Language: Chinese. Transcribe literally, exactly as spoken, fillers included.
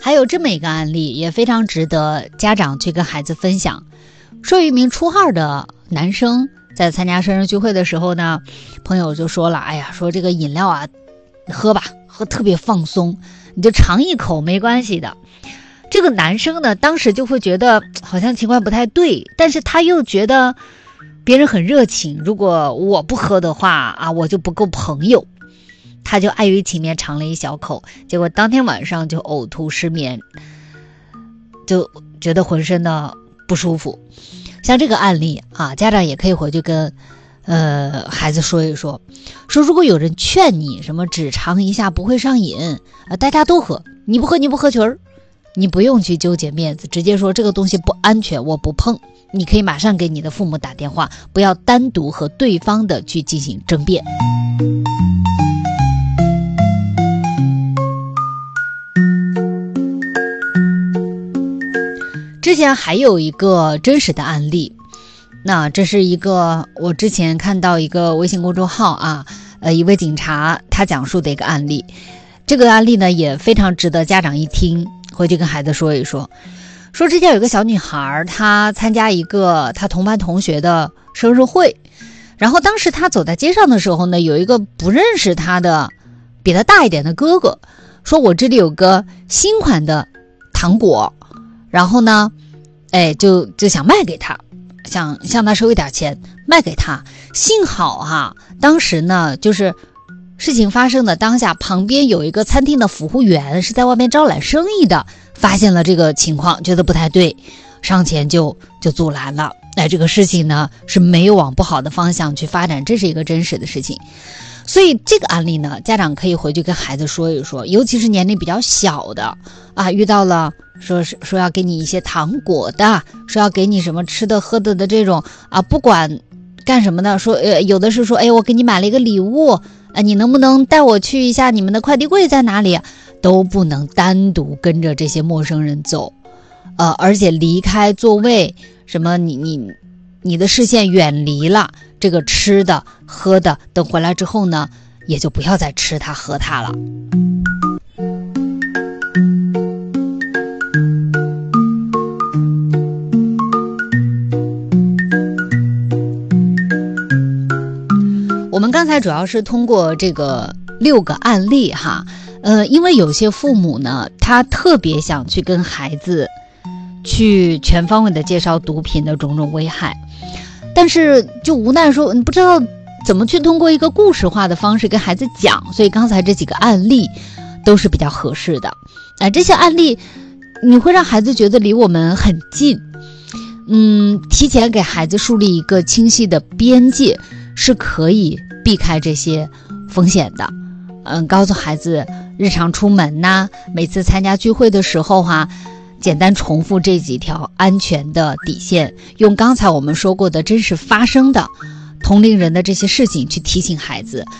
还有这么一个案例也非常值得家长去跟孩子分享。说一名初二的男生在参加生日聚会的时候呢，朋友就说了，哎呀，说这个饮料啊喝吧，喝特别放松，你就尝一口没关系的。这个男生呢当时就会觉得好像情况不太对，但是他又觉得别人很热情，如果我不喝的话啊，我就不够朋友。他就碍于情面尝了一小口，结果当天晚上就呕吐失眠，就觉得浑身的不舒服。像这个案例啊，家长也可以回去跟呃孩子说一说，说如果有人劝你什么只尝一下不会上瘾啊，大家都喝，你不喝你不合群儿，你不用去纠结面子，直接说这个东西不安全，我不碰。你可以马上给你的父母打电话，不要单独和对方的去进行争辩。之前还有一个真实的案例，那这是一个我之前看到一个微信公众号啊，呃，一位警察他讲述的一个案例。这个案例呢也非常值得家长一听，回去跟孩子说一说。说之前有一个小女孩，她参加一个她同班同学的生日会，然后当时她走在街上的时候呢，有一个不认识她的比她大一点的哥哥，说我这里有个新款的糖果，然后呢哎，就就想卖给他，想向他收一点钱卖给他。幸好哈、啊，当时呢就是事情发生的当下，旁边有一个餐厅的服务员是在外面招揽生意的，发现了这个情况，觉得不太对，上前就就阻拦了。哎，这个事情呢是没有往不好的方向去发展，这是一个真实的事情。所以这个案例呢，家长可以回去跟孩子说一说，尤其是年龄比较小的啊，遇到了说说要给你一些糖果的，说要给你什么吃的喝的的这种啊，不管干什么的，说呃有的是说，哎，我给你买了一个礼物，啊，你能不能带我去一下你们的快递柜在哪里？都不能单独跟着这些陌生人走，呃，而且离开座位，什么你你你的视线远离了这个吃的喝的，等回来之后呢，也就不要再吃它喝它了。我们刚才主要是通过这个六个案例哈，呃，因为有些父母呢，他特别想去跟孩子去全方位的介绍毒品的种种危害，但是就无奈说你不知道怎么去通过一个故事化的方式跟孩子讲，所以刚才这几个案例都是比较合适的。哎、呃，这些案例你会让孩子觉得离我们很近，嗯，提前给孩子树立一个清晰的边界，是可以避开这些风险的。嗯，告诉孩子日常出门呐、啊，每次参加聚会的时候哈、啊，简单重复这几条安全的底线，用刚才我们说过的真实发生的同龄人的这些事情去提醒孩子，